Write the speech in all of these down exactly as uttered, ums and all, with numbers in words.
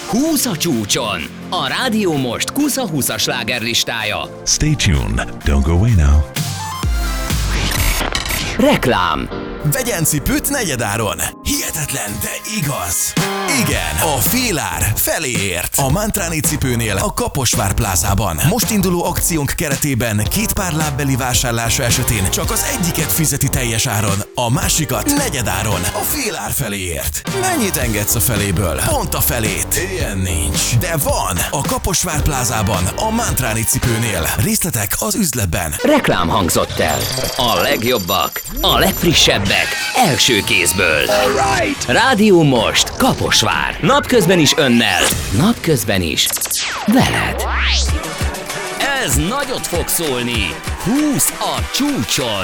húsz a csúcson. A Rádió Most Kusza húsz slágerlistája. Stay tuned. Don't go away now. Reklám. Vegyen cipőt negyedáron. Hihetetlen, de igaz. Igen, a félár felé ért. A Mantráni cipőnél a Kaposvár plázában. Most induló akciónk keretében két pár lábbeli vásárlása esetén csak az egyiket fizeti teljes áron, a másikat negyedáron. A félár felé ért. Mennyit engedsz a feléből? Pont a felét. Ilyen nincs. De van. A Kaposvár plázában, a Mantráni cipőnél. Részletek az üzletben. Reklám hangzott el. A legjobbak, a legfrissebbek, első kézből. Right. Rádió Most Kaposvár. Napközben is önnel, napközben is veled. Ez nagyot fog szólni. húsz a csúcson.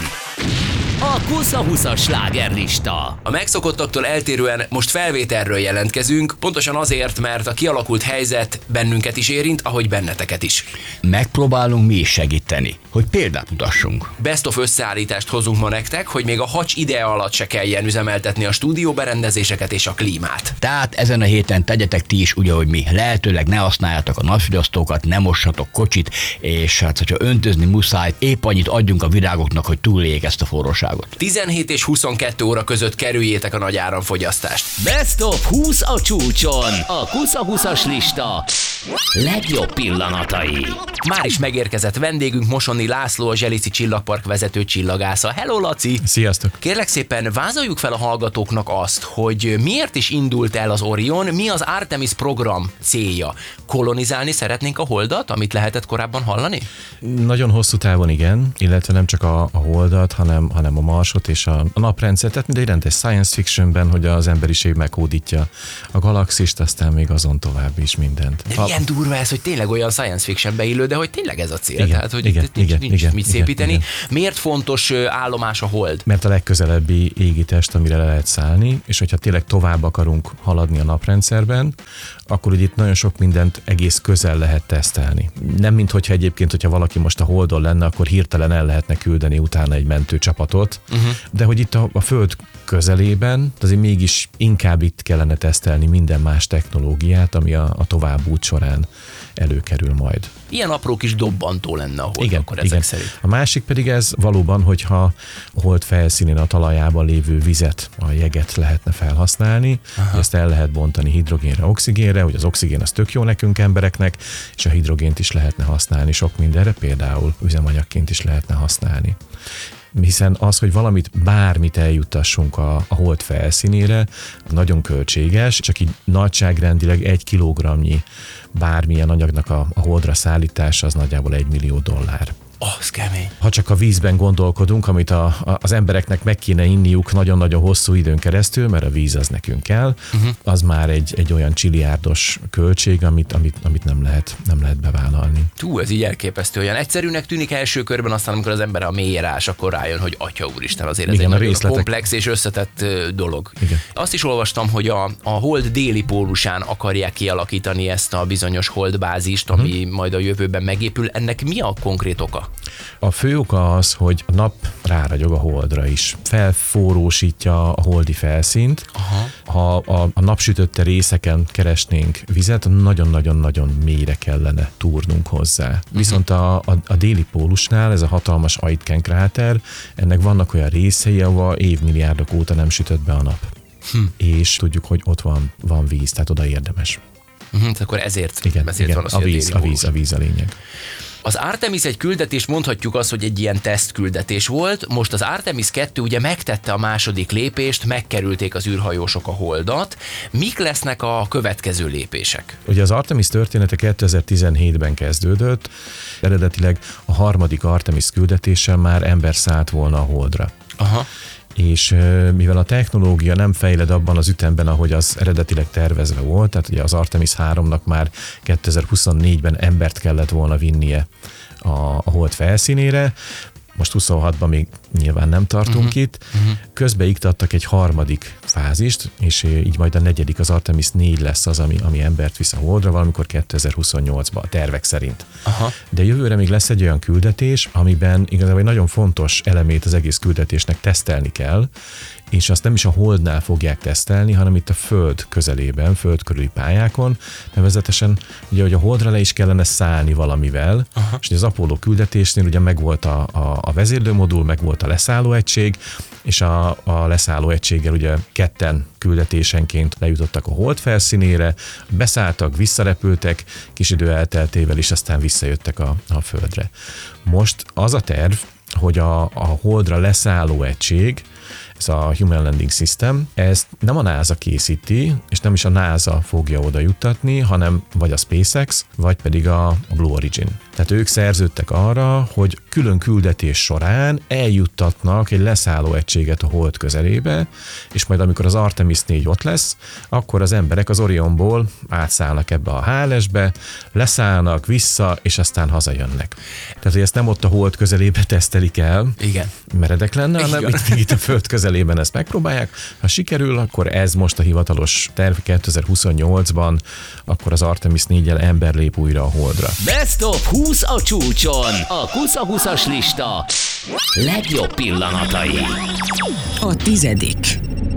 A Kusza húsz slágerlista. A megszokottaktól eltérően most felvételről jelentkezünk, pontosan azért, mert a kialakult helyzet bennünket is érint, ahogy benneteket is. Megpróbálunk mi is segíteni, hogy példát mutassunk. Best of összeállítást hozunk ma nektek, hogy még a hacs ideje alatt se kelljen üzemeltetni a stúdióberendezéseket és a klímát. Tehát ezen a héten tegyetek ti is úgy, ahogy mi. Lehetőleg ne használjátok a napfogyasztókat, ne mossatok kocsit, és hát, hogyha öntözni muszáj, épp annyit adjunk a virágoknak, hogy túléljék ezt a forróságot. tizenhét és huszonkettő óra között kerüljétek a nagy áramfogyasztást. Best of húsz a csúcson. A Kusza húsz lista legjobb pillanatai. Már is megérkezett vendégünk, Mosoni László, a Zselici Csillagpark vezető csillagásza. Hello, Laci! Sziasztok! Kérlek szépen, vázoljuk fel a hallgatóknak azt, hogy miért is indult el az Orion, mi az Artemis program célja. Kolonizálni szeretnénk a Holdat, amit lehetett korábban hallani? Nagyon hosszú távon igen, illetve nem csak a, a Holdat, hanem, hanem a Marsot és a, a naprendszert, tehát mint egy rendes science fictionben, hogy az emberiség meghódítja a galaxist, aztán még azon tovább is mindent. De milyen durva ez, hogy tényleg olyan science fiction beillő, de hogy tényleg ez a cél, igen, tehát hogy igen, itt nincs, igen, nincs igen, mit igen, szépíteni. igen. Miért fontos állomás a Hold? Mert a legközelebbi égitest, amire le lehet szállni, és hogyha tényleg tovább akarunk haladni a naprendszerben, akkor ugye itt nagyon sok mindent egész közel lehet tesztelni. Nem mint hogyha egyébként, hogyha valaki most a Holdon lenne, akkor hirtelen el lehetne küldeni utána egy mentőcsapatot, uh-huh. de hogy itt a, a Föld közelében, azért mégis inkább itt kellene tesztelni minden más technológiát, ami a, a továbbút során előkerül majd. Ilyen apró kis dobbantó lenne a Hold, igen, akkor ezek igen. szerint. A másik pedig ez valóban, hogyha a Hold felszínén, a talajában lévő vizet, a jeget lehetne felhasználni, ezt el lehet bontani hidrogénre, oxigénre, hogy az oxigén az tök jó nekünk embereknek, és a hidrogént is lehetne használni sok mindenre, például üzemanyagként is lehetne használni. Hiszen az, hogy valamit, bármit eljuttassunk a, a Hold felszínére, nagyon költséges, csak így nagyságrendileg egy kilogramnyi bármilyen anyagnak a, a Holdra szállítása az nagyjából egy millió dollár. Az kemény. Ha csak a vízben gondolkodunk, amit a, a, az embereknek meg kéne inniuk nagyon-nagyon hosszú időn keresztül, mert a víz az nekünk kell, uh-huh. az már egy, egy olyan csiliárdos költség, amit, amit, amit nem, lehet, nem lehet bevállalni. Tú, ez így elképesztő. Olyan egyszerűnek tűnik első körben, aztán amikor az ember a mélyre ás, akkor rájön, hogy atya úristen, azért ez igen, egy nagyon részletek... komplex és összetett dolog. Igen. Azt is olvastam, hogy a, a Hold déli pólusán akarják kialakítani ezt a bizonyos holdbázist, ami uh-huh. majd a jövőben megépül. Ennek mi a konkrét oka? A fő oka az, hogy a nap ráragyog a Holdra is. Felforrósítja a holdi felszínt. Aha. Ha a, a napsütötte részeken keresnénk vizet, nagyon-nagyon-nagyon mélyre kellene túrnunk hozzá. Uh-huh. Viszont a, a, a déli pólusnál ez a hatalmas Aitken kráter, ennek vannak olyan részei, ahol évmilliárdok óta nem sütött be a nap. Hm. És tudjuk, hogy ott van, van víz, tehát oda érdemes. Uh-huh, akkor ezért, igen, ezért igen, van az, a víz, a, a víz, a víz a lényeg. Az Artemis egy küldetés, mondhatjuk azt, hogy egy ilyen tesztküldetés volt. Most az Artemis kettő ugye megtette a második lépést, megkerülték az űrhajósok a Holdat. Mik lesznek a következő lépések? Ugye az Artemis története kétezer-tizenhétben kezdődött, eredetileg a harmadik Artemis küldetéssel már ember szállt volna a Holdra. Aha. És mivel a technológia nem fejled abban az ütemben, ahogy az eredetileg tervezve volt, tehát ugye az Artemis háromnak már kétezer-huszonnégyben embert kellett volna vinnie a, a Hold felszínére, most huszonhatban még nyilván nem tartunk uh-huh. itt. Uh-huh. Közbeiktattak egy harmadik fázist, és így majd a negyedik, az Artemis négy lesz az, ami, ami embert visz a Holdra, valamikor kétezer-huszonnyolcban a tervek szerint. Aha. De jövőre még lesz egy olyan küldetés, amiben igazából egy nagyon fontos elemét az egész küldetésnek tesztelni kell, és azt nem is a Holdnál fogják tesztelni, hanem itt a Föld közelében, Föld körüli pályákon, nevezetesen ugye, hogy a Holdra le is kellene szállni valamivel, aha. és az Apollo küldetésnél ugye megvolt a, a, a vezérlőmodul, megvolt a leszállóegység, és a, a leszállóegységgel ugye ketten küldetésenként lejutottak a Hold felszínére, beszálltak, visszarepültek, kis idő elteltével, és aztán visszajöttek a, a Földre. Most az a terv, hogy a, a Holdra leszálló egység, ez a Human Landing System, ezt nem a NASA készíti, és nem is a NASA fogja oda juttatni, hanem vagy a SpaceX, vagy pedig a Blue Origin. Tehát ők szerződtek arra, hogy külön küldetés során eljuttatnak egy leszálló egységet a Hold közelébe, és majd amikor az Artemis négy ott lesz, akkor az emberek az Orionból átszállnak ebbe a há el es-be, leszállnak vissza, és aztán hazajönnek. Tehát, hogy ezt nem ott a Hold közelébe tesztelik el, igen. meredek lenne, hanem itt, itt a Föld közelében ezt megpróbálják. Ha sikerül, akkor ez most a hivatalos terv kétezer-huszonnyolcban, akkor az Artemis néggyel ember lép újra a Holdra. Best of húsz a csúcson. A Kusza húszas lista legjobb pillanatai. A tizedik.